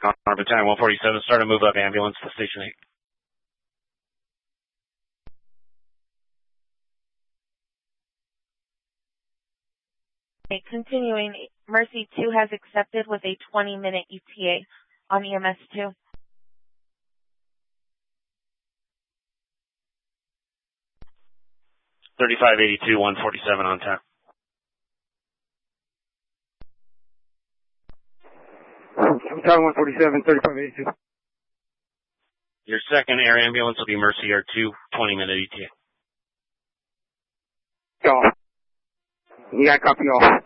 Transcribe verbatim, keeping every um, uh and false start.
Connor Battalion one forty-seven, start a move up ambulance to Station eight. Okay, continuing, Mercy two has accepted with a twenty minute E T A on E M S two. thirty-five eighty-two, one forty-seven on tap. Battalion one forty-seven, thirty-five eighty-two. Your second air ambulance will be Mercy Air two, twenty minute E T A. Y'all. You got copy all.